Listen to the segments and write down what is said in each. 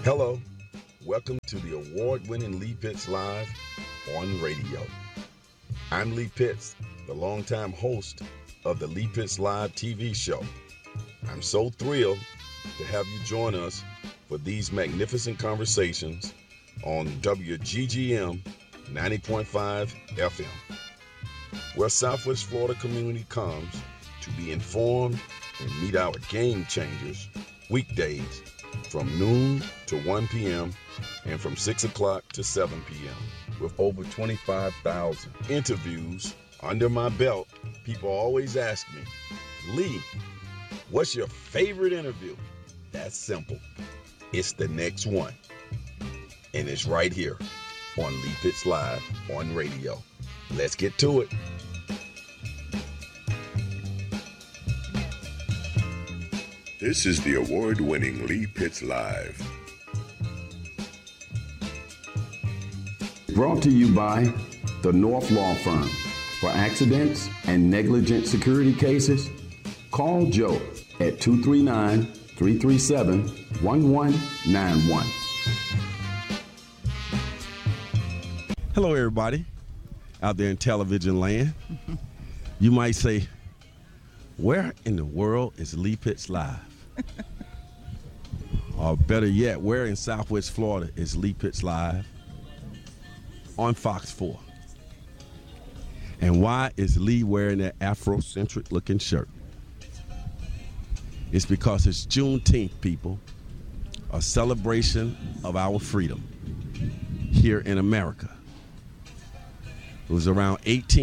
Hello, welcome to the award-winning Lee Pitts Live on radio. I'm Lee Pitts, the longtime host of the Lee Pitts Live TV show. I'm so thrilled to have you join us for these magnificent conversations on WGGM 90.5 FM, where Southwest Florida community comes to be informed and meet our game changers weekdays from noon to 1 p.m. and from 6 o'clock to 7 p.m. with over 25,000 interviews under my belt. People always ask me, Lee, what's your favorite interview? That's simple. It's the next one. And it's right here on Lee Pitts Live on radio. Let's get to it. This is the award-winning Lee Pitts Live. Brought to you by the North Law Firm. For accidents and negligent security cases, call Joe at 239-337-1191. Hello, everybody out there in television land. You might say, where in the world is Lee Pitts Live? Or better yet, where in Southwest Florida is Lee Pitts Live? On Fox 4. And why is Lee wearing that Afrocentric looking shirt? It's because it's Juneteenth, people, a celebration of our freedom here in America. It was around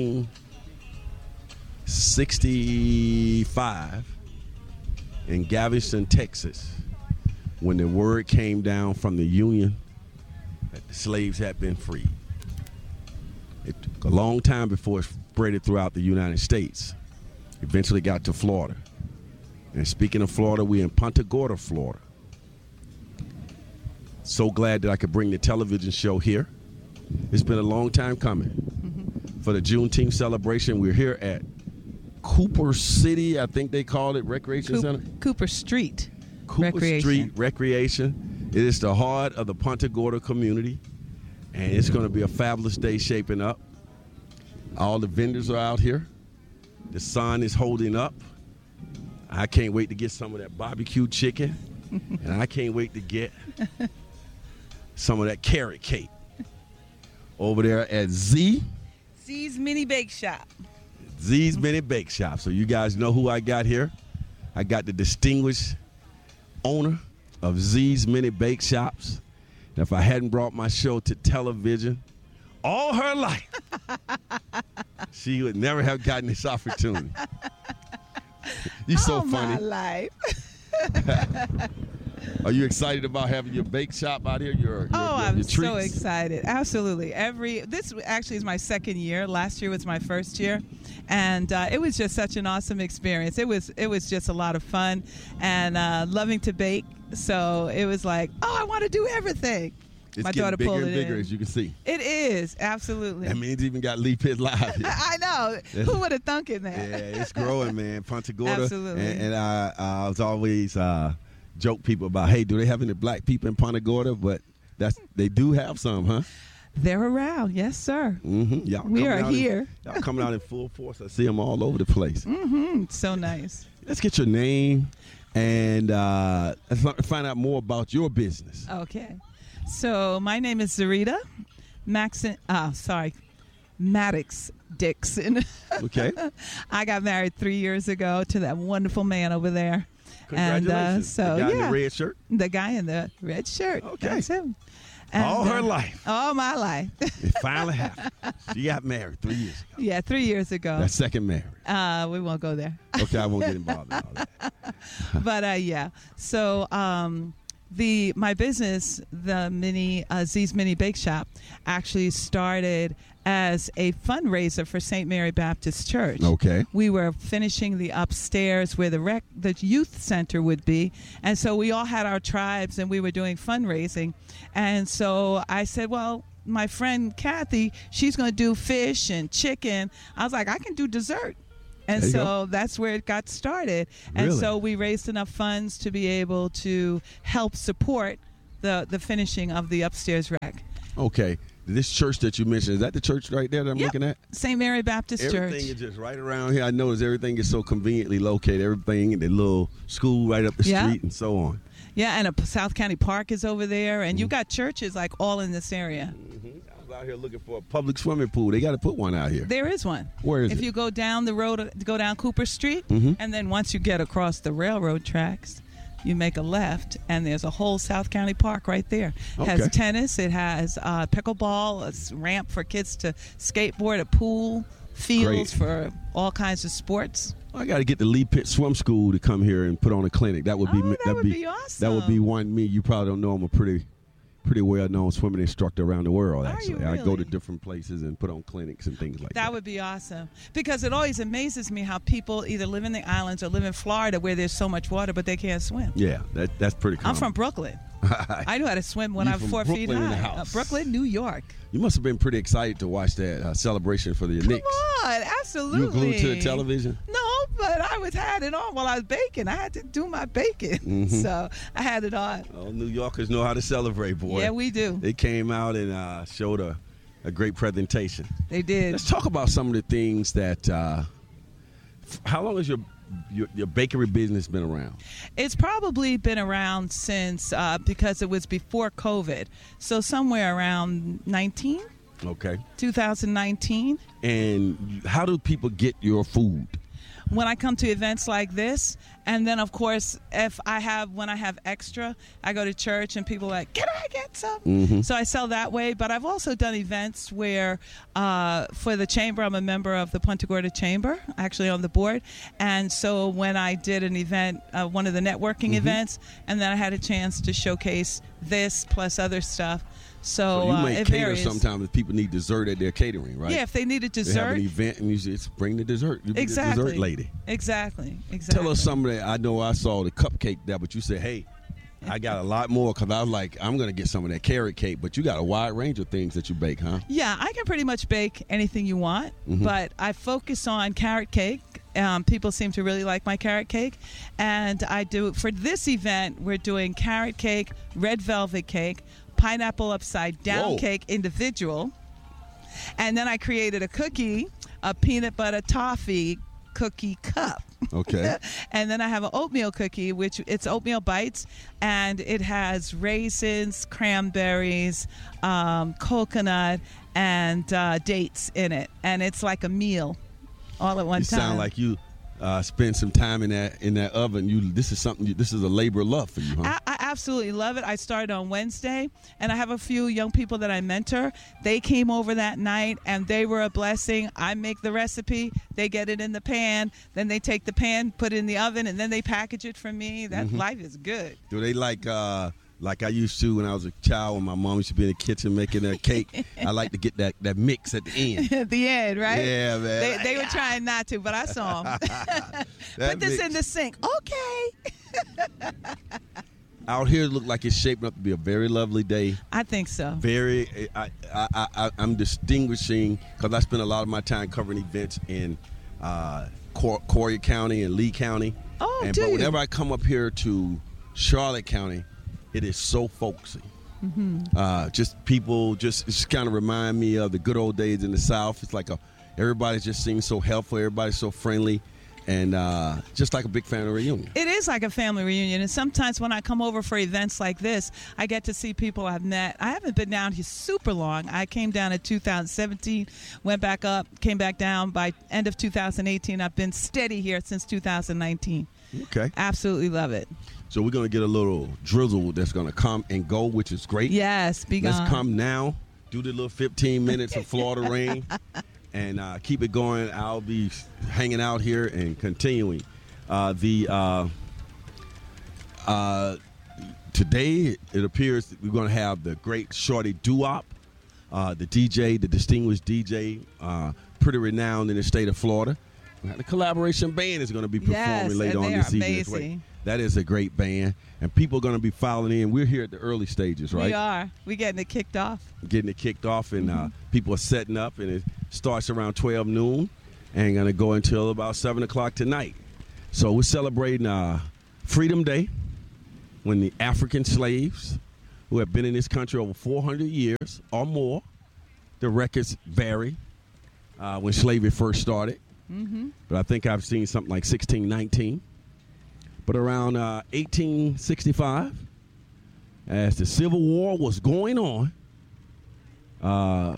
1865 in Galveston, Texas, when the word came down from the Union that the slaves had been freed. It took a long time before it spread throughout the United States. Eventually got to Florida. And speaking of Florida, we're in Punta Gorda, Florida. So glad that I could bring the television show here. It's been a long time coming. For the Juneteenth celebration, we're here at Cooper City, I think they called it, Recreation Center? Cooper Street. Cooper Street Recreation. It is the heart of the Punta Gorda community, and it's going to be a fabulous day shaping up. All the vendors are out here. The sun is holding up. I can't wait to get some of that barbecue chicken, and I can't wait to get some of that carrot cake over there at Z's Mini Bake Shop. Z's Mini Bake Shop. So you guys know who I got here. I got the distinguished owner of Z's Mini Bake Shops. And if I hadn't brought my show to television all her life, she would never have gotten this opportunity. You're so funny. My life. Are you excited about having your bake shop out here? I'm your so excited. Absolutely. This actually is my second year. Last year was my first year. And it was just such an awesome experience. It was just a lot of fun and loving to bake. So it was like, I want to do everything. It's my getting daughter bigger pulled and it bigger, in. as you can see. It is, absolutely. That means even got Lee Pitts Live here. I know. Who would have thunk it that? Yeah, it's growing, man. Punta Gorda. Absolutely. And I was always joke people about, hey, do they have any black people in Punta Gorda? But they do have some, huh? They're around, yes, sir. Mm-hmm. Y'all we are here. Y'all coming out in full force. I see them all over the place. Mm-hmm. So nice. Let's get your name and let's find out more about your business. Okay. So my name is Zarita Maddox Dixon. Okay. I got married 3 years ago to that wonderful man over there. Congratulations. And the guy in the red shirt? The guy in the red shirt. Okay. That's him. And, all her life. All my life. It finally happened. She got married 3 years ago. Yeah, 3 years ago. That second marriage. We won't go there. Okay, I won't get involved in all that. But yeah. So my business, the Z's Mini Bake Shop, actually started as a fundraiser for St. Mary Baptist Church. Okay. We were finishing the upstairs where the youth center would be, and so we all had our tribes and we were doing fundraising. And so I said, well, my friend Kathy, she's going to do fish and chicken. I was like, I can do dessert. And so that's where it got started. And Really? so we raised enough funds to be able to help support the finishing of the upstairs rec. Okay. This church that you mentioned, is that the church right there that I'm looking at? St. Mary Baptist Church. Everything is just right around here. I notice everything is so conveniently located. Everything, the little school right up the street and so on. Yeah, and a South County Park is over there, and you've got churches like all in this area. I was out here looking for a public swimming pool. They got to put one out here. There is one. Where is it? If you go down the road, go down Cooper Street, and then once you get across the railroad tracks, you make a left, and there's a whole South County Park right there. It has tennis. It has pickleball, a ramp for kids to skateboard, a pool, fields for all kinds of sports. I got to get the Lee Pitt Swim School to come here and put on a clinic. That would be that would be awesome. That would be one me. You probably don't know I'm a pretty well-known swimming instructor around the world, actually. Really? I go to different places and put on clinics and things like that. That would be awesome. Because it always amazes me how people either live in the islands or live in Florida where there's so much water, but they can't swim. Yeah, that's pretty common. I'm from Brooklyn. I knew how to swim when I was 4 feet high. Brooklyn, New York. You must have been pretty excited to watch that celebration for the Knicks. Come on, absolutely. You were glued to the television? No, but I had it on while I was baking. I had to do my baking, so I had it on. Oh, New Yorkers know how to celebrate, boy. Yeah, we do. They came out and showed a great presentation. They did. Let's talk about some of the things that. How long has your bakery business been around? It's probably been around since because it was before COVID, so somewhere around 19. Okay. 2019. And how do people get your food? When I come to events like this, and then of course when I have extra, I go to church and people are like, can I get some? So I sell that way. But I've also done events where for the chamber, I'm a member of the Punta Gorda Chamber, actually on the board. And so when I did an event, one of the networking events, and then I had a chance to showcase this plus other stuff. So you may it cater varies. sometimes if people need dessert at their catering, right? Yeah, if they need a dessert. They have an event and you just bring the dessert. You be the dessert lady. Exactly. Tell us some of that. I know I saw the cupcake there, but you said, hey, I got a lot more because I was like, I'm going to get some of that carrot cake. But you got a wide range of things that you bake, huh? Yeah, I can pretty much bake anything you want, but I focus on carrot cake. People seem to really like my carrot cake. And I do, for this event, we're doing carrot cake, red velvet cake, pineapple upside down cake individual. And then I created a cookie, a peanut butter toffee cookie cup. Okay. And then I have an oatmeal cookie, which it's oatmeal bites, and it has raisins, cranberries, coconut, and dates in it. And it's like a meal all at one time. You sound like you spend some time in that oven. This is a labor of love for you, huh? I absolutely love it. I started on Wednesday, and I have a few young people that I mentor. They came over that night, and they were a blessing. I make the recipe. They get it in the pan. Then they take the pan, put it in the oven, and then they package it for me. That life is good. Do they like I used to when I was a child, when my mom used to be in the kitchen making a cake? I like to get that mix at the end. At the end, right? Yeah, man. They were trying not to, but I saw them. Put this in the sink. Okay. Out here, it looked like it's shaping up to be a very lovely day. I think so. I'm distinguishing because I spend a lot of my time covering events in Collier County and Lee County. Oh, But whenever I come up here to Charlotte County, it is so folksy. Just people just kind of remind me of the good old days in the South. It's like everybody just seems so helpful. Everybody's so friendly. And just like a big family reunion. It is like a family reunion. And sometimes when I come over for events like this, I get to see people I've met. I haven't been down here super long. I came down in 2017, went back up, came back down by end of 2018. I've been steady here since 2019. Okay. Absolutely love it. So we're going to get a little drizzle that's going to come and go, which is great. Yes, be gone. Let's come now, do the little 15 minutes of Florida rain. And keep it going. I'll be hanging out here and continuing. Today, it appears that we're going to have the great Shorty Doo-Wop, the distinguished DJ, pretty renowned in the state of Florida. The Collaboration Band is going to be performing later on this evening as well. That is a great band, and people are going to be filing in. We're here at the early stages, right? We are. We're getting it kicked off. And people are setting up, and it starts around 12 noon and going to go until about 7 o'clock tonight. So we're celebrating Freedom Day, when the African slaves who have been in this country over 400 years or more. The records vary when slavery first started. Mm-hmm. But I think I've seen something like 1619. But around 1865, as the Civil War was going on, around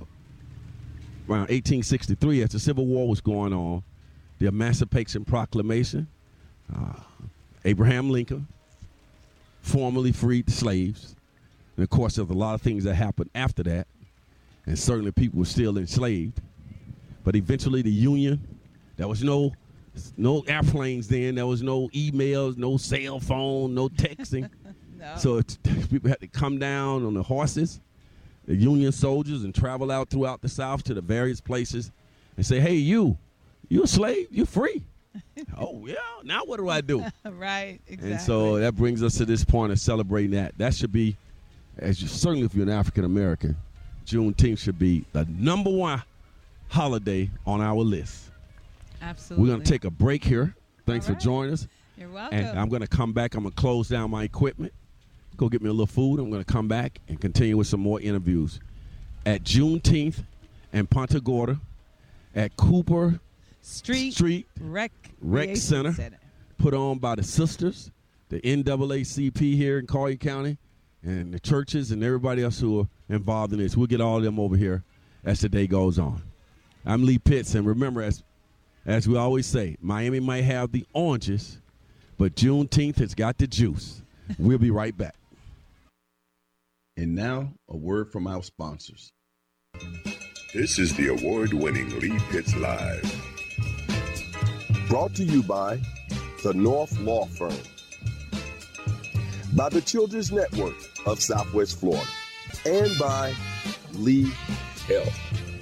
1863, as the Civil War was going on, the Emancipation Proclamation, Abraham Lincoln formally freed the slaves. And, of course, there's a lot of things that happened after that, and certainly people were still enslaved. But eventually the Union, there was no airplanes then, there was no emails, no cell phone, no texting. No. So people had to come down on the horses, the Union soldiers, and travel out throughout the South to the various places and say, hey, you a slave? You free. Oh, yeah. Now what do I do? Right, exactly. And so that brings us to this point of celebrating that. That should be, certainly if you're an African-American, Juneteenth should be the number one holiday on our list. Absolutely. We're going to take a break here. Thanks All right. for joining us. You're welcome. And I'm going to come back. I'm going to close down my equipment, go get me a little food. I'm going to come back and continue with some more interviews at Juneteenth and Punta Gorda at Cooper Street Rec Center, put on by the sisters, the NAACP here in Collier County, and the churches and everybody else who are involved in this. We'll get all of them over here as the day goes on. I'm Lee Pitts, and remember, as we always say, Miami might have the oranges, but Juneteenth has got the juice. We'll be right back. And now, a word from our sponsors. This is the award-winning Lee Pitts Live. Brought to you by the North Law Firm, by the Children's Network of Southwest Florida, and by Lee Health.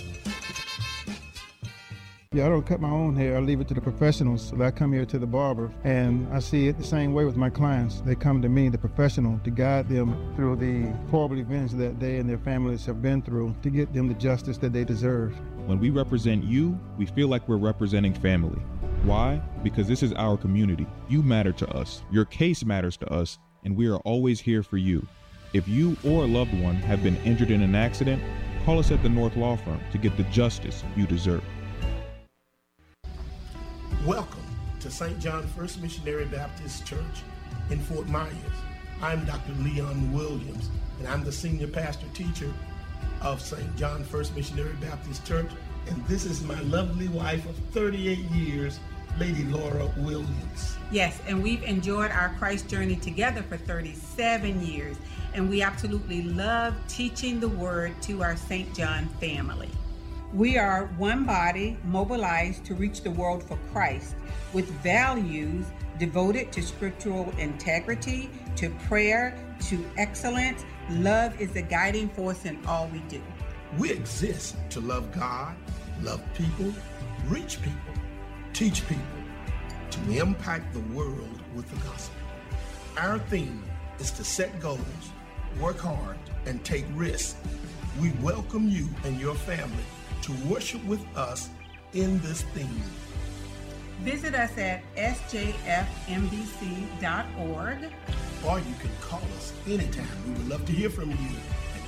Yeah, I don't cut my own hair. I leave it to the professionals. So I come here to the barber, and I see it the same way with my clients. They come to me, the professional, to guide them through the horrible events that they and their families have been through to get them the justice that they deserve. When we represent you, we feel like we're representing family. Why? Because this is our community. You matter to us. Your case matters to us, and we are always here for you. If you or a loved one have been injured in an accident, call us at the North Law Firm to get the justice you deserve. Welcome to St. John First Missionary Baptist Church in Fort Myers. I'm Dr. Leon Williams, and I'm the senior pastor teacher of St. John First Missionary Baptist Church, and this is my lovely wife of 38 years, Lady Laura Williams. Yes, and we've enjoyed our Christ journey together for 37 years, and we absolutely love teaching the Word to our St. John family. We are one body mobilized to reach the world for Christ with values devoted to scriptural integrity, to prayer, to excellence. Love is the guiding force in all we do. We exist to love God, love people, reach people, teach people, to impact the world with the gospel. Our theme is to set goals, work hard, and take risks. We welcome you and your family to worship with us in this theme. Visit us at sjfmbc.org. Or you can call us anytime. We would love to hear from you at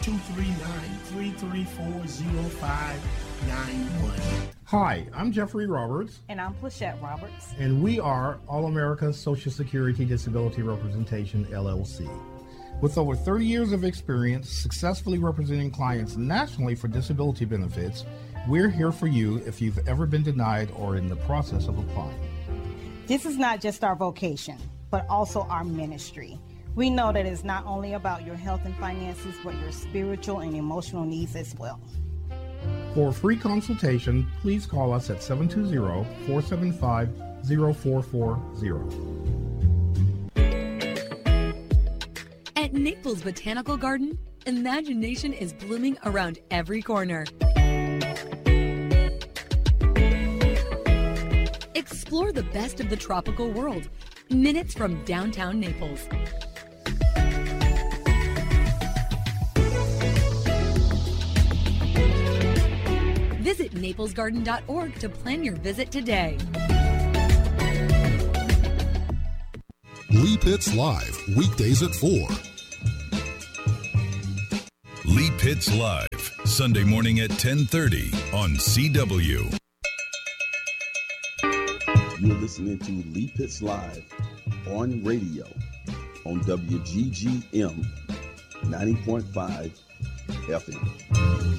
239-334-0591. Hi, I'm Jeffrey Roberts. And I'm Plachette Roberts. And we are All America Social Security Disability Representation, LLC. With over 30 years of experience successfully representing clients nationally for disability benefits, we're here for you if you've ever been denied or in the process of applying. This is not just our vocation, but also our ministry. We know that it's not only about your health and finances, but your spiritual and emotional needs as well. For a free consultation, please call us at 720-475-0440. At Naples Botanical Garden, imagination is blooming around every corner. Explore the best of the tropical world, minutes from downtown Naples. Visit naplesgarden.org to plan your visit today. Lee Pitts Live, weekdays at 4. Lee Pitts Live, Sunday morning at 10:30 on CW. You're listening to Lee Pitts Live on radio on WGGM 90.5 FM.